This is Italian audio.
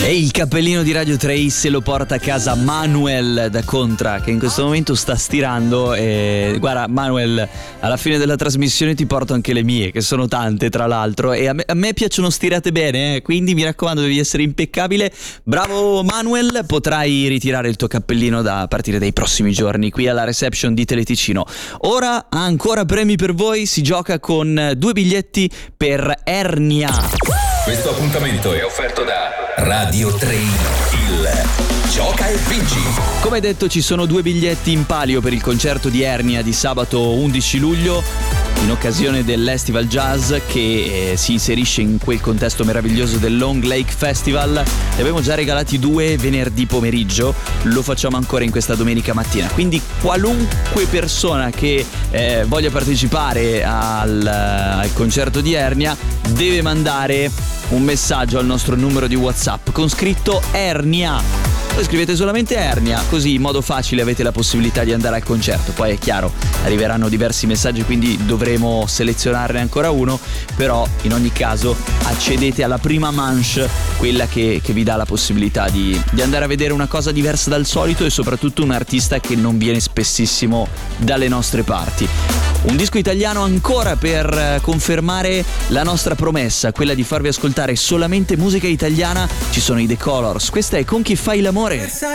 E il cappellino di Radio 3 se lo porta a casa Manuel da Contra, che in questo momento sta stirando. E guarda Manuel, alla fine della trasmissione ti porto anche le mie, che sono tante tra l'altro, e a me piacciono stirate bene, quindi mi raccomando, devi essere impeccabile. Bravo Manuel, potrai ritirare il tuo cappellino a partire dai prossimi giorni qui alla reception di Teleticino. Ora ancora premi per voi, si gioca con 2 biglietti per Ernia. Questo appuntamento è offerto da Radio 3, il Gioca e Vinci. Come detto, ci sono 2 biglietti in palio per il concerto di Ernia di sabato 11 luglio in occasione dell'Estival Jazz, che si inserisce in quel contesto meraviglioso del Long Lake Festival. Ne abbiamo già regalati 2 venerdì pomeriggio, lo facciamo ancora in questa domenica mattina, quindi qualunque persona che voglia partecipare al concerto di Ernia deve mandare un messaggio al nostro numero di WhatsApp con scritto Ernia. Voi scrivete solamente Ernia, così in modo facile avete la possibilità di andare al concerto. Poi è chiaro, arriveranno diversi messaggi, quindi dovremo selezionarne ancora uno, però in ogni caso accedete alla prima manche, quella che vi dà la possibilità di andare a vedere una cosa diversa dal solito e soprattutto un artista che non viene spessissimo dalle nostre parti. Un disco italiano ancora per confermare la nostra promessa, quella di farvi ascoltare solamente musica italiana. Ci sono i The Colors, questa è Con chi fai l'amore.